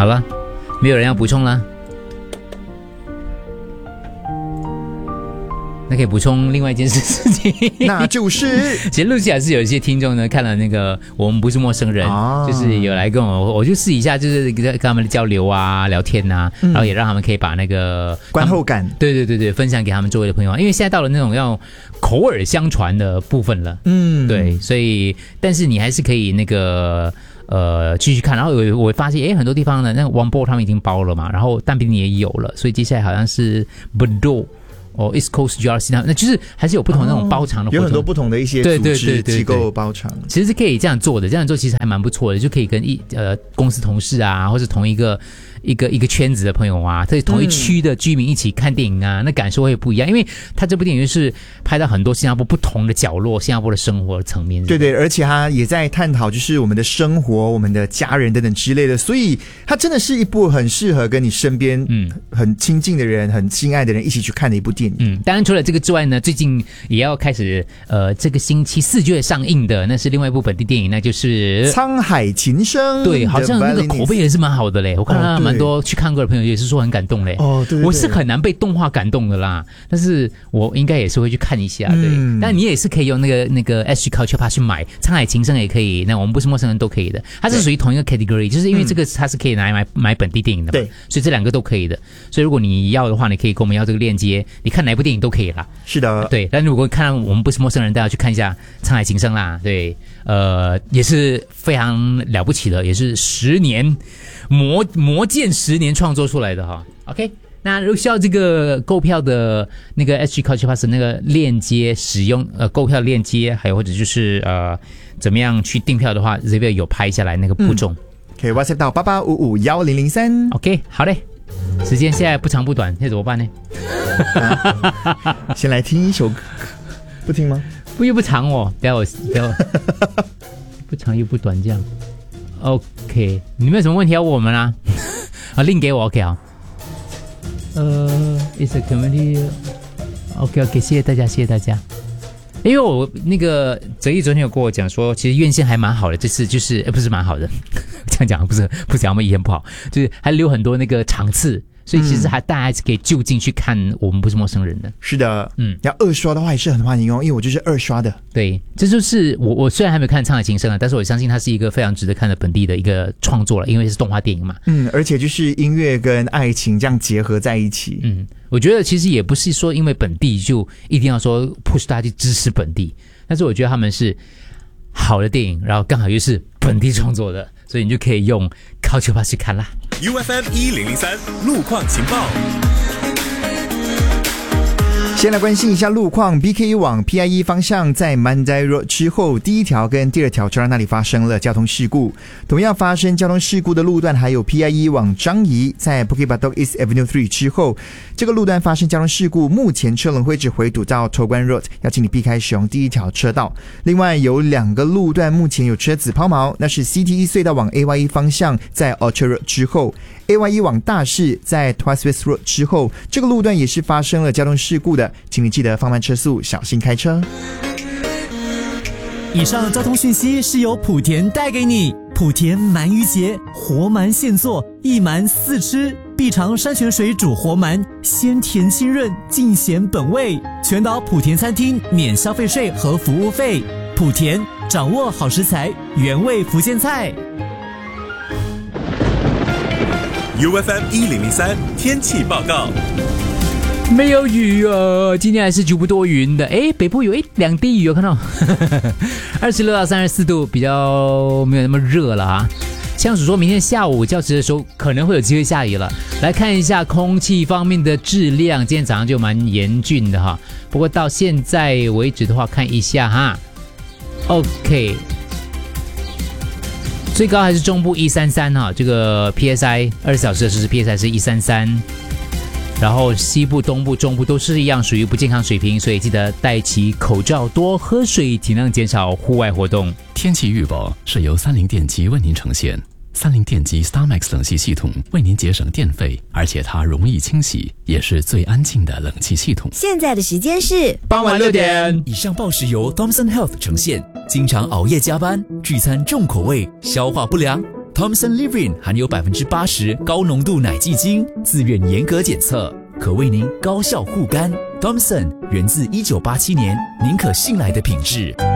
好了，没有人要补充了。那可以补充另外一件事情， 那就是其实陆续还是有一些听众呢看了那个我们不是陌生人，就是有来跟我就试一下，就是跟他们交流啊、聊天啊，然后也让他们可以把那个观后感， 对，分享给他们周围的朋友，因为现在到了那种要口耳相传的部分了，对，所以但是你还是可以那个。继续看，然后我发现，很多地方呢，那个 One Bowl 他们已经包了嘛，然后蛋饼也有了，所以接下来好像是 Bordeaux。East Coast GRC 那就是还是有不同的那种包场的活动， 有很多不同的一些组织机构包场， 其实是可以这样做的，这样做其实还蛮不错的，就可以跟公司同事啊，或是同一个圈子的朋友啊，同一区的居民一起看电影啊，那感受会不一样，因为他这部电影是拍到很多新加坡不同的角落，新加坡的生活层面， 对，而且他也在探讨就是我们的生活、我们的家人等等之类的，所以它真的是一部很适合跟你身边很亲近的人、很心爱的人一起去看的一部电影。 当然除了这个之外呢，最近也要开始这个星期4就会上映的，那是另外一部本地电影，那就是 《沧海情深》。 对，好像那个口碑也是蛮好的嘞，我看到蛮多去看过的朋友也是说很感动嘞。对，我是很难被动画感动的啦，但是我应该也是会去看一下。对，但你也是可以用那个 SG Culture Pass 去买，《沧海情深》也可以，那我们不是陌生人都可以的，它是属于同一个 category， 就是因为这个它是可以拿来买本地电影的嘛，对，所以这两个都可以的。所以如果你要的话，你可以跟我们要这个链接，你看哪部电影都可以啦。 是的， 对。但如果看到我们不是陌生人，大家去看一下《沧海情深》啦。对，也是非常了不起的，也是10年魔剑10年创作出来的哈。OK， 那如果需要这个购票的那个 SG Culture Pass 那个链接使用购票链接，还有或者就是怎么样去订票的话 ，Xavier 有拍下来那个步骤。 可以 WhatsApp 到88551003。 OK， 好嘞。时间现在不长不短，那怎么办呢？ 先来听一首歌，不听吗？ 又不长哦，不要不长又不短这样。OK， 你们有什么问题要问我们啊？link 给我 OK 啊。It's a community。OK， 谢谢大家。因为我那个泽毅昨天有跟我讲说，其实院线还蛮好的，这次就是不是蛮好的，这样讲不是讲我们语言不好，就是还留很多那个场次，所以其实大家还是可以就近去看我们不是陌生人的。 是的，要二刷的话也是很欢迎哦，因为我就是二刷的。对， 这就是我虽然还没有看《沧海情深》啊，但是我相信它是一个非常值得看的本地的一个创作了，因为是动画电影嘛。 而且就是音乐跟爱情这样结合在一起。 我觉得其实也不是说因为本地就一定要说 push 大家去支持本地，但是我觉得他们是好的电影，然后刚好又是本地创作的，所以你就可以用 Culture Pass 去看啦。 UFM 1003路况情报。 先来关心一下路况 ，BKE 往 PIE 方向在 Mandai Road 之后，第一条跟第二条车站那里发生了交通事故。同样发生交通事故的路段还有 PIE 往樟宜在 Bukit Batok East Avenue 3之后，这个路段发生交通事故，目前车龙会只回堵到 Toguan Road， 要请你避开使用第一条车道。另外有2个路段目前有车子抛锚，那是 CTE 隧道往 AYE 方向在 Orchard Road 之后，AYE 往大市在 Tuas West Road 之后，这个路段也是发生了交通事故的，请你记得放慢车速，小心开车。 以上交通讯息是由莆田带给你。莆田鳗鱼节，活鳗现做，一鳗4吃，必尝山泉水煮活鳗，鲜甜清润，尽显本味。全岛莆田餐厅免消费税和服务费。莆田掌握好食材，原味福建菜。 UFM 1003天气报告。 没有雨哦，今天还是局部多云的。北部有2滴雨，有看到26到34度，比较没有那么热了啊。相属说明天下午较迟的时候可能会有机会下雨了。来看一下空气方面的质量，今天早上就蛮严峻的哈。不过到现在为止的话，看一下哈。OK， 最高还是中部133哈，这个 PSI 24小时的实时 PSI 是133。然后西部、东部、中部都是一样属于不健康水平，所以记得戴起口罩，多喝水，尽量减少户外活动。 天气预报是由30电机为您呈现。30电机 StarMax 冷气系统为您节省电费，而且它容易清洗，也是最安静的冷气系统。 现在的时间是傍晚6点。 以上报时由 Thomson Health 呈现。经常熬夜加班、聚餐重口味、消化不良， Thomson Living 含有80%高浓度奶蓟精，自愿严格检测，可为您高效护肝。Thomson 源自1987年，您可信赖的品质。